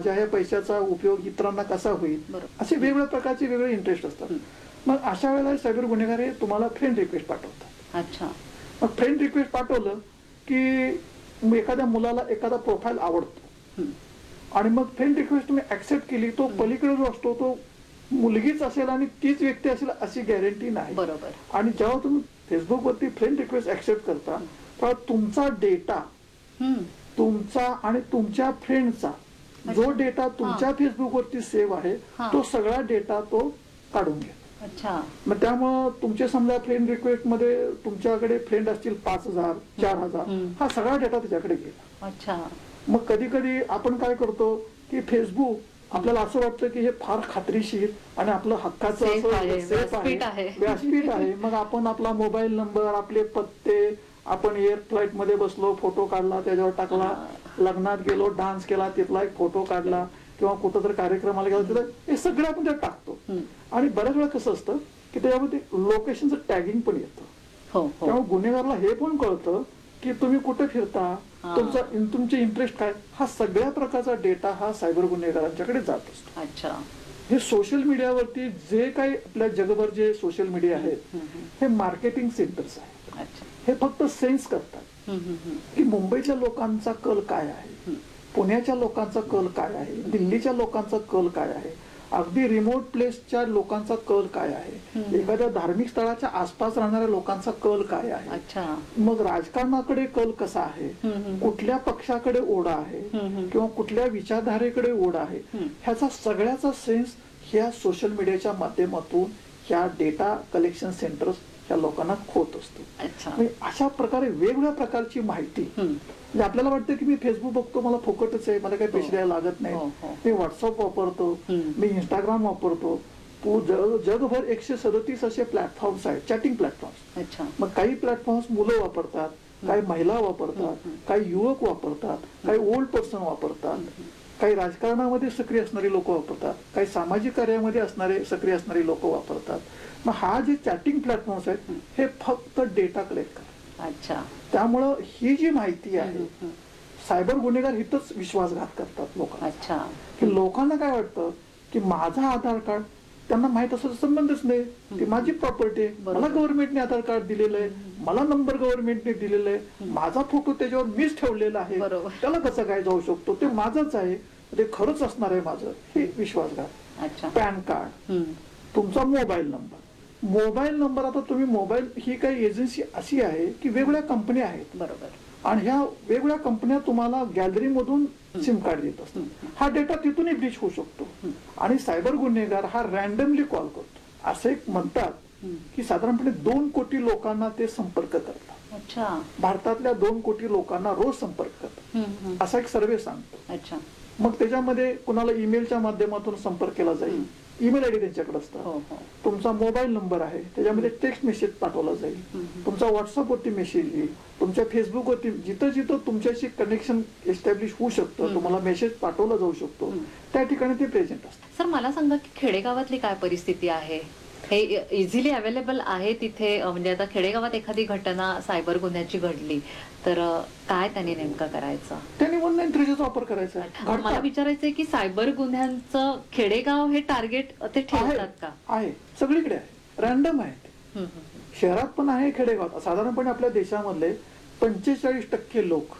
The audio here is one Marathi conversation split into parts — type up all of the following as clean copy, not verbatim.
माझ्या ह्या पैशाचा उपयोग इतरांना कसा होईल, असे वेगवेगळ्या प्रकारचे वेगळे इंटरेस्ट असतात. मग अशा वेळेला सायबर गुन्हेगार हे तुम्हाला फ्रेंड रिक्वेस्ट पाठवतात. अच्छा. मग फ्रेंड रिक्वेस्ट पाठवलं की एखाद्या मुलाला एखादा प्रोफाईल आवडतो आणि मग फ्रेंड रिक्वेस्ट तुम्ही ऍक्सेप्ट केली, तो पलीकडे जो असतो तो मुलगीच असेल आणि तीच व्यक्ती असेल अशी गॅरंटी नाही. बरोबर. आणि जेव्हा तुम्ही फेसबुकवरती फ्रेंड रिक्वेस्ट ऍक्सेप्ट करता तेव्हा तुमचा डेटा, तुमचा आणि तुमच्या फ्रेंडचा जो डेटा तुमच्या फेसबुकवरती सेव्ह आहे तो सगळा डेटा तो काढून घ्या. अच्छा. मग त्यामुळं तुमचे समजा फ्रेंड रिक्वेस्ट मध्ये तुमच्याकडे फ्रेंड असतील 5,000 4,000, हा सगळा डेटा त्याच्याकडे गेला. अच्छा. मग कधी कधी आपण काय करतो की फेसबुक आपल्याला असं वाटतं की हे फार खात्रीशीर आणि आपलं हक्काचं सेफ आहे, व्यासपीठ आहे. मग आपण आपला मोबाईल नंबर, आपले पत्ते, आपण एअर फ्लाईट मध्ये बसलो, फोटो काढला, त्याच्यावर टाकला, लग्नात गेलो, डान्स केला, तिथला एक फोटो काढला, किंवा कुठं तर कार्यक्रमाला गेला तिथं, हे सगळं आपण त्यात टाकतो. आणि बऱ्याच वेळा कसं असतं की त्याच्यामध्ये लोकेशनचं टॅगिंग पण येतं. त्यामुळे गुन्हेगारला हे पण कळतं की तुम्ही कुठे फिरता, तुमचे इंटरेस्ट काय, हा सगळ्या प्रकारचा डेटा हा सायबर गुन्हेगारांच्याकडे जात असतो. अच्छा. हे सोशल मीडियावरती जे काही आपल्या जगभर जे सोशल मीडिया आहेत हे मार्केटिंग सेंटर्स आहेत. हे फक्त सेन्स करतात की मुंबईच्या लोकांचा कल काय आहे, पुण्याच्या लोकांचा कल काय आहे, दिल्लीच्या लोकांचा कल काय आहे, अगदी रिमोट प्लेसच्या लोकांचा कल काय आहे, एखाद्या धार्मिक स्थळाच्या आसपास राहणाऱ्या लोकांचा कल काय आहे, मग राजकारणाकडे कल कसा आहे, कुठल्या पक्षाकडे ओढा आहे किंवा कुठल्या विचारधारेकडे ओढा आहे, ह्याचा सगळ्याचा सेन्स ह्या सोशल मीडियाच्या माध्यमातून ह्या डेटा कलेक्शन सेंटर्स ह्या लोकांना होत असतो. अशा प्रकारे वेगवेगळ्या प्रकारची माहिती, म्हणजे आपल्याला वाटतं की मी फेसबुक बघतो, मला फुकटच आहे, मला काही पैसे द्यायला लागत नाही, मी व्हॉट्सअप वापरतो, मी इंस्टाग्राम वापरतो, जगभर 137 असे प्लॅटफॉर्म्स आहेत, चॅटिंग प्लॅटफॉर्म्स. मग काही प्लॅटफॉर्म्स मुलं वापरतात, काही महिला वापरतात, काही युवक वापरतात, काही ओल्ड पर्सन वापरतात, काही राजकारणामध्ये सक्रिय असणारी लोक वापरतात, काही सामाजिक कार्यामध्ये सक्रिय असणारी लोक वापरतात. मग हा जे चॅटिंग प्लॅटफॉर्म्स आहेत हे फक्त डेटा कलेक्ट करतात. अच्छा. त्यामुळं ही जी माहिती आहे, सायबर गुन्हेगार हिथंच विश्वासघात करतात लोकांना. की लोकांना काय वाटतं की माझा आधार कार्ड, त्यांना माहित असं संबंधच नाही, ती माझी प्रॉपर्टी आहे, मला गव्हर्नमेंटने आधार कार्ड दिलेलं आहे, मला नंबर गव्हर्नमेंटने दिलेला आहे, माझा फोटो त्याच्यावर मीच ठेवलेला आहे, त्याला कसं काय जाऊ शकतो, ते माझंच आहे, ते खरंच असणार आहे माझं, हे विश्वासघात. पॅन कार्ड, तुमचा मोबाईल नंबर, आता तुम्ही मोबाईल, ही काही एजन्सी अशी आहे की वेगवेगळ्या कंपन्या आहेत, बरोबर, आणि ह्या वेगवेगळ्या कंपन्या तुम्हाला गॅलरी मधून सिम कार्ड देत असतात. हा डेटा तिथूनही ब्रीच होऊ शकतो आणि सायबर गुन्हेगार हा रॅन्डमली कॉल करतो. असं एक म्हणतात की साधारणपणे 2 कोटी लोकांना ते संपर्क करतात. भारतातल्या 2 कोटी लोकांना रोज संपर्क करतात, असा एक सर्वे सांगतो. मग त्याच्यामध्ये कुणाला ईमेलच्या माध्यमातून संपर्क केला जाईल, ईमेल आयडी त्यांच्याकडे असतात, तुमचा मोबाईल नंबर आहे, त्याच्यामध्ये टेक्स्ट मेसेज पाठवला जाईल, तुमचा व्हॉट्सअपवरती मेसेज येईल, तुमच्या फेसबुकवरती जिथं जिथं तुमच्याशी कनेक्शन एस्टॅब्लिश होऊ शकतं, तुम्हाला मेसेज पाठवला जाऊ शकतो, त्या ठिकाणी ते प्रेझेंट असतात. सर, मला सांगा की खेडेगावातली काय परिस्थिती आहे, हे इझिली अवेलेबल आहे तिथे, म्हणजे आता खेडेगावात एखादी घटना सायबर गुन्ह्याची घडली तर काय त्यांनी नेमकं करायचं? त्यांनी 193 वापर करायचा. मला विचारायचंय की सायबर गुन्ह्यांचं खेडेगाव हे टार्गेट ते ठेवतात का? आहे, सगळीकडे आहे, रॅन्डम आहे, शहरात पण आहे, खेडेगावात. साधारणपणे आपल्या देशामधले 45% लोक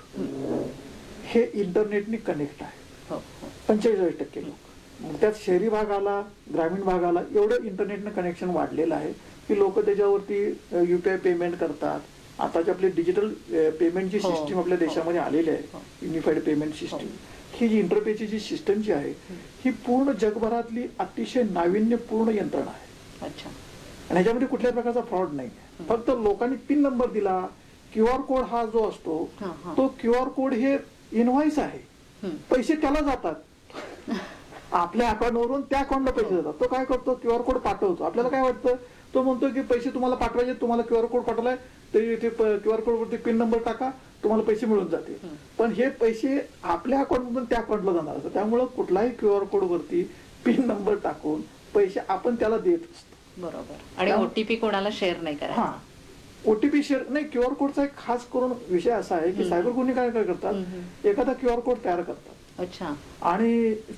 हे इंटरनेटने कनेक्ट आहे. 45% लोक. त्यात शहरी भागाला, ग्रामीण भागाला एवढं इंटरनेटनं कनेक्शन वाढलेलं आहे की लोक त्याच्यावरती UPI पेमेंट करतात. आताची आपली डिजिटल पेमेंटची सिस्टीम आपल्या देशामध्ये आलेली आहे, युनिफाईड पेमेंट सिस्टीम. ही जी इंटरपेची जी सिस्टम जी आहे ही पूर्ण जगभरातली अतिशय नाविन्यपूर्ण यंत्रणा आहे. आणि ह्याच्यामध्ये कुठल्याच प्रकारचा फ्रॉड नाही. फक्त लोकांनी पिन नंबर दिला, QR कोड हा जो असतो तो QR कोड हे इनव्हॉइस आहे, पैसे त्याला जातात, आपल्या अकाउंटवरून त्या अकाउंटला पैसे जातात. तो काय करतो, QR कोड पाठवतो. आपल्याला काय वाटतं, तो म्हणतो की पैसे तुम्हाला पाठवायचे, तुम्हाला QR कोड पाठवलाय तरी इथे QR कोड वरती पिन नंबर टाका, तुम्हाला पैसे मिळून जातील. पण हे पैसे आपल्या अकाउंटमधून त्या अकाउंटला जाणार असतात. त्यामुळे कुठलाही QR कोड वरती पिन नंबर टाकून पैसे आपण त्याला देत असतो. बरोबर. आणि OTP कोणाला शेअर नाही करायचा. OTP शेअर नाही. QR कोडचा एक खास करून विषय असा आहे की सायबर गुन्हेगार काय करतात, एखादा QR कोड तयार करतात आणि